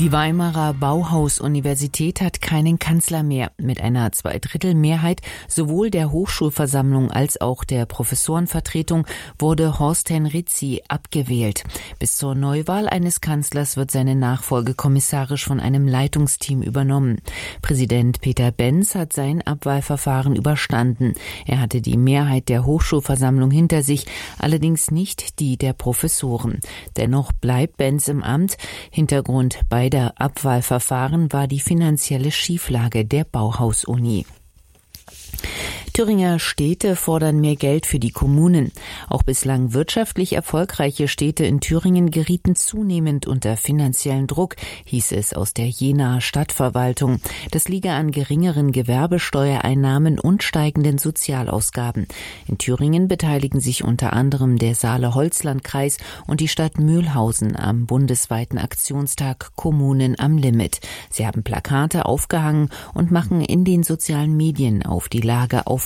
Die Weimarer Bauhaus-Universität hat keinen Kanzler mehr. Mit einer Zweidrittelmehrheit sowohl der Hochschulversammlung als auch der Professorenvertretung wurde Horst Henrizi abgewählt. Bis zur Neuwahl eines Kanzlers wird seine Nachfolge kommissarisch von einem Leitungsteam übernommen. Präsident Peter Benz hat sein Abwahlverfahren überstanden. Er hatte die Mehrheit der Hochschulversammlung hinter sich, allerdings nicht die der Professoren. Dennoch bleibt Benz im Amt. Hintergrund beider Abwahlverfahren war die finanzielle Schieflage der Bauhaus-Uni. Thüringer Städte fordern mehr Geld für die Kommunen. Auch bislang wirtschaftlich erfolgreiche Städte in Thüringen gerieten zunehmend unter finanziellen Druck, hieß es aus der Jenaer Stadtverwaltung. Das liege an geringeren Gewerbesteuereinnahmen und steigenden Sozialausgaben. In Thüringen beteiligen sich unter anderem der Saale-Holzland-Kreis und die Stadt Mülhausen am bundesweiten Aktionstag Kommunen am Limit. Sie haben Plakate aufgehangen und machen in den sozialen Medien auf die Lage aufmerksam.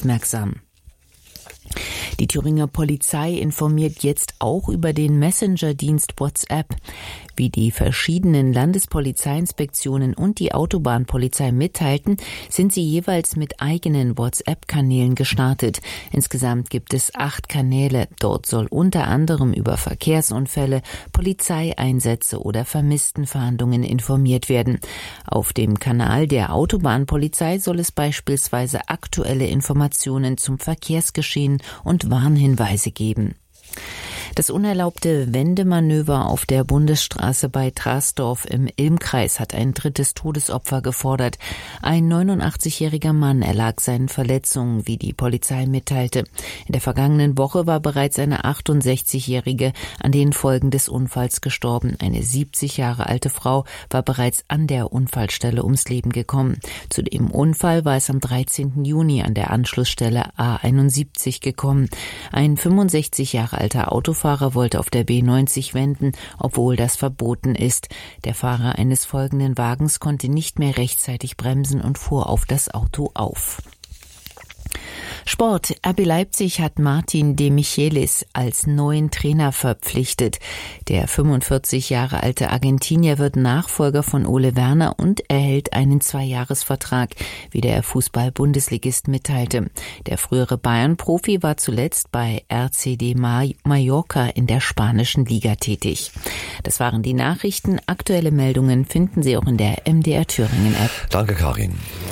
Die Thüringer Polizei informiert jetzt auch über den Messenger-Dienst WhatsApp. Wie die verschiedenen Landespolizeiinspektionen und die Autobahnpolizei mitteilten, sind sie jeweils mit eigenen WhatsApp-Kanälen gestartet. Insgesamt gibt es 8 Kanäle. Dort soll unter anderem über Verkehrsunfälle, Polizeieinsätze oder Vermisstenfahndungen informiert werden. Auf dem Kanal der Autobahnpolizei soll es beispielsweise aktuelle Informationen zum Verkehrsgeschehen und Warnhinweise geben. Das unerlaubte Wendemanöver auf der Bundesstraße bei Trasdorf im Ilmkreis hat ein 3. Todesopfer gefordert. Ein 89-jähriger Mann erlag seinen Verletzungen, wie die Polizei mitteilte. In der vergangenen Woche war bereits eine 68-jährige an den Folgen des Unfalls gestorben. Eine 70 Jahre alte Frau war bereits an der Unfallstelle ums Leben gekommen. Zu dem Unfall war es am 13. Juni an der Anschlussstelle A71 gekommen. Ein 65 Jahre alter Autofahrer wollte auf der B90 wenden, obwohl das verboten ist. Der Fahrer eines folgenden Wagens konnte nicht mehr rechtzeitig bremsen und fuhr auf das Auto auf. Sport. RB Leipzig hat Martin de Michelis als neuen Trainer verpflichtet. Der 45 Jahre alte Argentinier wird Nachfolger von Ole Werner und erhält einen 2-Jahres-Vertrag, wie der Fußball-Bundesligist mitteilte. Der frühere Bayern-Profi war zuletzt bei RCD Mallorca in der spanischen Liga tätig. Das waren die Nachrichten. Aktuelle Meldungen finden Sie auch in der MDR Thüringen-App. Danke, Karin.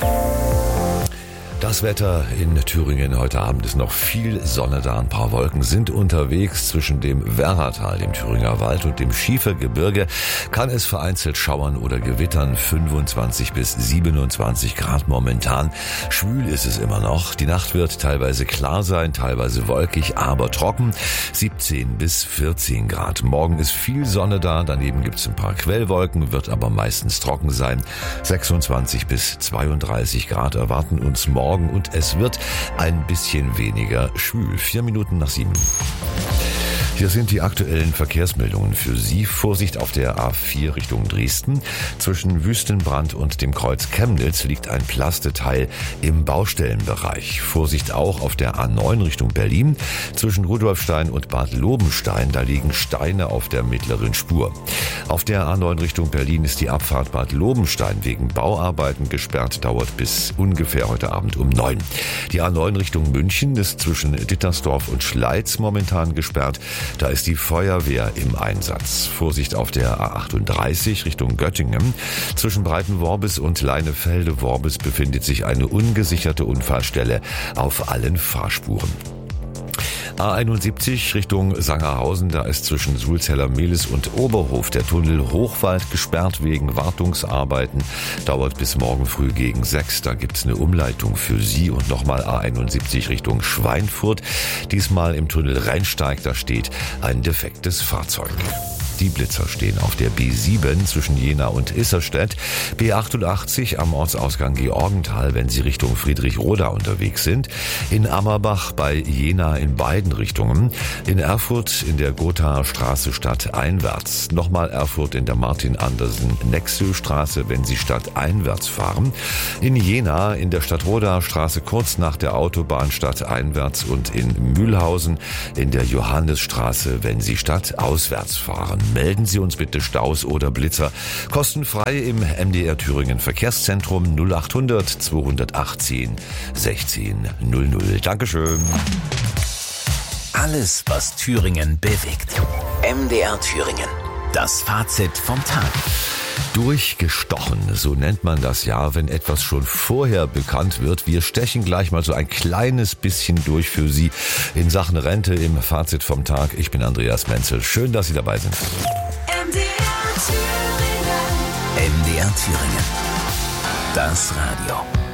Das Wetter in Thüringen heute Abend ist noch viel Sonne da. Ein paar Wolken sind unterwegs. Zwischen dem Werratal, dem Thüringer Wald und dem Schiefergebirge kann es vereinzelt schauern oder gewittern. 25 bis 27 Grad momentan. Schwül ist es immer noch. Die Nacht wird teilweise klar sein, teilweise wolkig, aber trocken. 17 bis 14 Grad. Morgen ist viel Sonne da. Daneben gibt es ein paar Quellwolken, wird aber meistens trocken sein. 26 bis 32 Grad erwarten uns morgen. Und es wird ein bisschen weniger schwül. 7:04. Hier sind die aktuellen Verkehrsmeldungen für Sie. Vorsicht auf der A4 Richtung Dresden. Zwischen Wüstenbrand und dem Kreuz Chemnitz liegt ein Plasteteil im Baustellenbereich. Vorsicht auch auf der A9 Richtung Berlin. Zwischen Rudolfstein und Bad Lobenstein, da liegen Steine auf der mittleren Spur. Auf der A9 Richtung Berlin ist die Abfahrt Bad Lobenstein wegen Bauarbeiten gesperrt, dauert bis ungefähr heute Abend um 9. Die A9 Richtung München ist zwischen Dittersdorf und Schleiz momentan gesperrt. Da ist die Feuerwehr im Einsatz. Vorsicht auf der A38 Richtung Göttingen. Zwischen Breitenworbis und Leinefelde-Worbis befindet sich eine ungesicherte Unfallstelle auf allen Fahrspuren. A71 Richtung Sangerhausen, da ist zwischen Sulzeller-Mehlis und Oberhof der Tunnel Hochwald gesperrt wegen Wartungsarbeiten. Dauert bis morgen früh gegen 6. Da gibt's eine Umleitung für Sie. Und nochmal A71 Richtung Schweinfurt. Diesmal im Tunnel Rheinsteig, da steht ein defektes Fahrzeug. Die Blitzer stehen auf der B7 zwischen Jena und Isserstedt, B88 am Ortsausgang Georgenthal, wenn Sie Richtung Friedrichroda unterwegs sind, in Ammerbach bei Jena in beiden Richtungen, in Erfurt in der Gothaer Straße stadteinwärts, nochmal Erfurt in der Martin-Andersen-Nexö-Straße, wenn Sie stadteinwärts fahren, in Jena in der Stadtrodaer Straße kurz nach der Autobahn stadteinwärts und in Mühlhausen in der Johannesstraße, wenn Sie stadtauswärts fahren. Melden Sie uns bitte Staus oder Blitzer. Kostenfrei im MDR Thüringen Verkehrszentrum 0800 218 16 00. Dankeschön. Alles, was Thüringen bewegt. MDR Thüringen. Das Fazit vom Tag. Durchgestochen, so nennt man das ja, wenn etwas schon vorher bekannt wird. Wir stechen gleich mal so ein kleines bisschen durch für Sie in Sachen Rente im Fazit vom Tag. Ich bin Andreas Menzel. Schön, dass Sie dabei sind. MDR Thüringen. Das Radio.